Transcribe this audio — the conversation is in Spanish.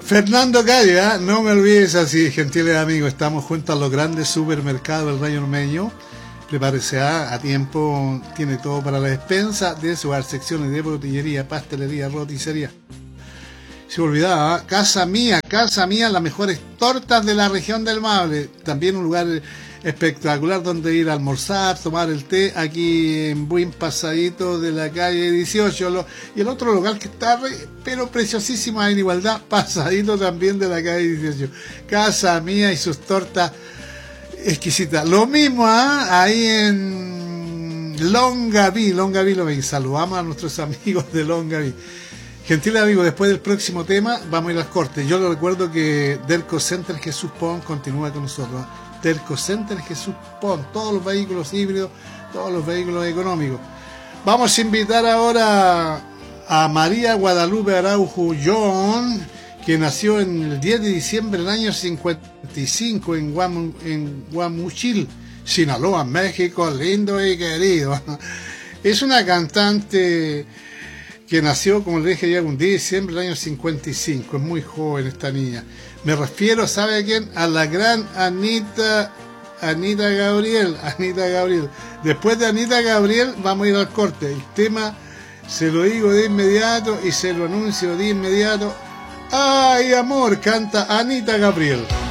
Fernando Calle, ¿eh? No me olvides así, gentiles amigos, estamos junto a los grandes supermercados del Rayo Ormeño. Prepárese a tiempo, tiene todo para la despensa de su hogar, secciones de botillería, pastelería, roticería. Se olvidaba, Casa Mía, las mejores tortas de la región del Maule. También un lugar espectacular donde ir a almorzar, tomar el té, aquí en buen pasadito de la calle 18. Y el otro lugar que está, pero preciosísimo en igualdad, pasadito también de la calle 18. Casa Mía y sus tortas exquisitas. Lo mismo ahí en Longaví, lo veis. Saludamos a nuestros amigos de Longaví. Gentiles amigos, después del próximo tema vamos a ir al corte. Yo les recuerdo que Derco Center Jesús Pon continúa con nosotros. Derco Center Jesús Pon, todos los vehículos híbridos, todos los vehículos económicos. Vamos a invitar ahora a María Guadalupe Araujo John, que nació en el 10 de diciembre del año 55 en Guamuchil, Sinaloa, México, lindo y querido. Es una cantante que nació, como le dije ya, un 10 de diciembre del año 55. Es muy joven esta niña. Me refiero, ¿sabe a quién? A la gran Anita Gabriel. Después de Anita Gabriel vamos a ir al corte. El tema se lo digo de inmediato y se lo anuncio de inmediato. ¡Ay, amor! Canta Anita Gabriel.